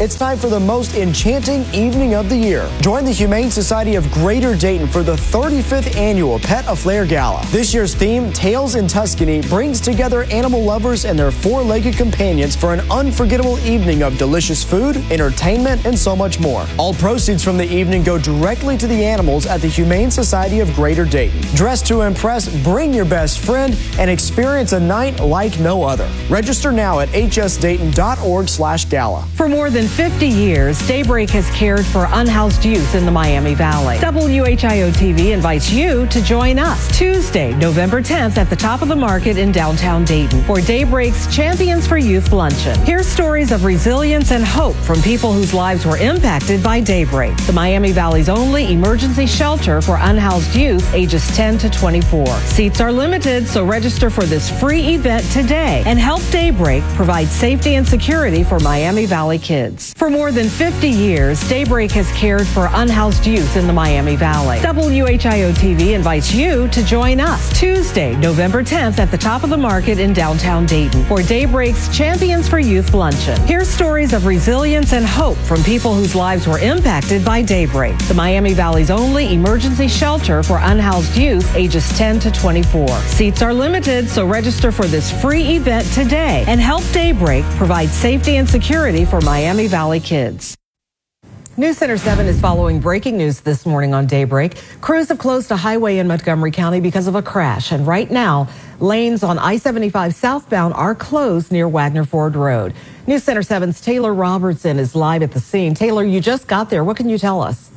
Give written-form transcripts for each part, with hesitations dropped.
It's time for the most enchanting evening of the year. Join the Humane Society of Greater Dayton for the 35th annual Pet a Flair Gala. This year's theme, Tales in Tuscany, brings together animal lovers and their four-legged companions for an unforgettable evening of delicious food, entertainment, and so much more. All proceeds from the evening go directly to the animals at the Humane Society of Greater Dayton. Dress to impress, bring your best friend, and experience a night like no other. Register now at hsdayton.org/gala. For more than 50 years, Daybreak has cared for unhoused youth in the Miami Valley. WHIO-TV invites you to join us Tuesday, November 10th at the Top of the Market in downtown Dayton for Daybreak's Champions for Youth Luncheon. Hear stories of resilience and hope from people whose lives were impacted by Daybreak, the Miami Valley's only emergency shelter for unhoused youth ages 10 to 24. Seats are limited, so register for this free event today and help Daybreak provide safety and security for Miami Valley kids. For more than 50 years, Daybreak has cared for unhoused youth in the Miami Valley. WHIO-TV invites you to join us Tuesday, November 10th at the Top of the Market in downtown Dayton for Daybreak's Champions for Youth Luncheon. Hear stories of resilience and hope from people whose lives were impacted by Daybreak, the Miami Valley's only emergency shelter for unhoused youth ages 10 to 24. Seats are limited, so register for this free event today and help Daybreak provide safety and security for Miami Valley kids. News Center 7 is following breaking news this morning on Daybreak. Crews have closed a highway in Montgomery County because of a crash, and right now, lanes on I-75 southbound are closed near Wagner Ford Road. News Center 7's Taylor Robertson is live at the scene. Taylor, you just got there. What can you tell us?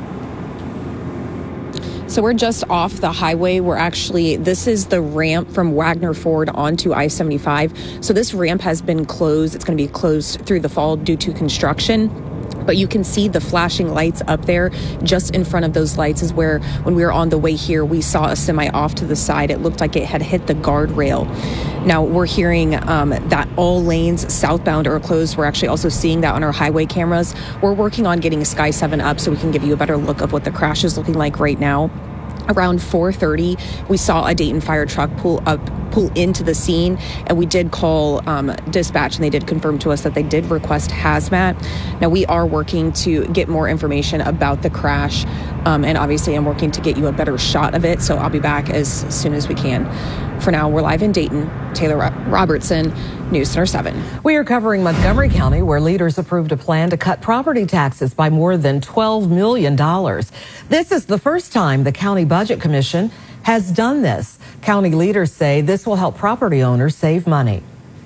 So we're just off the highway. This is the ramp from Wagner Ford onto I-75. So this ramp has been closed. It's going to be closed through the fall due to construction. But you can see the flashing lights up there. Just in front of those lights is where, when we were on the way here, we saw a semi off to the side. It looked like it had hit the guardrail. Now we're hearing that all lanes southbound are closed. We're actually also seeing that on our highway cameras. We're working on getting Sky 7 up so we can give you a better look of what the crash is looking like right now. Around 4:30, we saw a Dayton fire truck pull into the scene, and we did call dispatch, and they did confirm to us that they did request hazmat. Now we are working to get more information about the crash, and obviously I'm working to get you a better shot of it, so I'll be back as soon as we can. For now, we're live in Dayton. Taylor Robertson, News Center 7. We are covering Montgomery County, where leaders approved a plan to cut property taxes by more than $12 million. This is the first time the County Budget Commission has done this. County leaders say this will help property owners save money.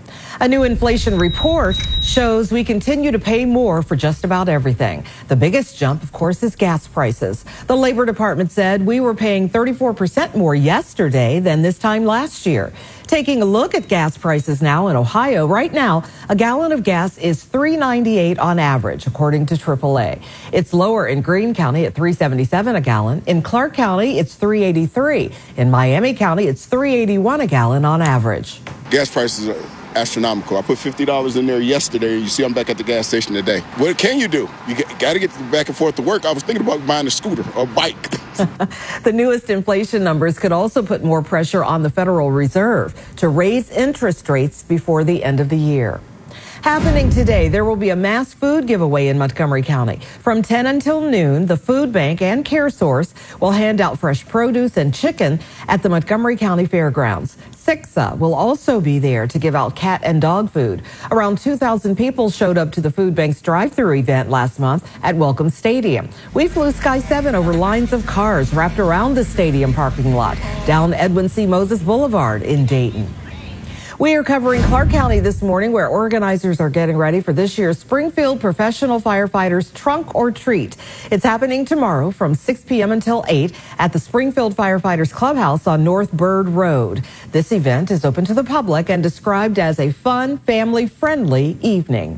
A new inflation report shows we continue to pay more for just about everything. The biggest jump, of course, is gas prices. The Labor Department said we were paying 34% more yesterday than this time last year. Taking a look at gas prices now in Ohio, right now, a gallon of gas is $3.98 on average, according to AAA. It's lower in Greene County at $3.77 a gallon. In Clark County, it's $3.83. In Miami County, it's $3.81 a gallon on average. Gas prices are astronomical. I put $50 in there yesterday. You see, I'm back at the gas station today. What can you do? You got to get back and forth to work. I was thinking about buying a scooter or a bike. The newest inflation numbers could also put more pressure on the Federal Reserve to raise interest rates before the end of the year. Happening today, there will be a mass food giveaway in Montgomery County. From 10 until noon, the Food Bank and CareSource will hand out fresh produce and chicken at the Montgomery County Fairgrounds. SIXA will also be there to give out cat and dog food. Around 2,000 people showed up to the Food Bank's drive-thru event last month at Welcome Stadium. We flew Sky 7 over lines of cars wrapped around the stadium parking lot, down Edwin C. Moses Boulevard in Dayton. We are covering Clark County this morning, where organizers are getting ready for this year's Springfield Professional Firefighters Trunk or Treat. It's happening tomorrow from 6 p.m. until 8 at the Springfield Firefighters Clubhouse on North Bird Road. This event is open to the public and described as a fun, family-friendly evening.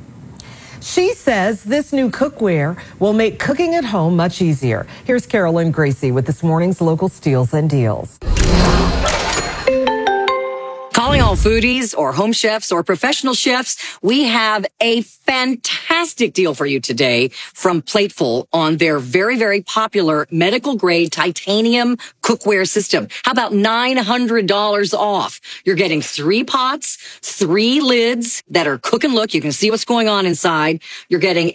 She says this new cookware will make cooking at home much easier. Here's Carolyn Gracie with this morning's local steals and deals. Calling all foodies or home chefs or professional chefs, we have a fantastic deal for you today from Plateful on their very, very popular medical grade titanium cookware system. How about $900 off? You're getting 3 pots, 3 lids that are cook and look. You can see what's going on inside. You're getting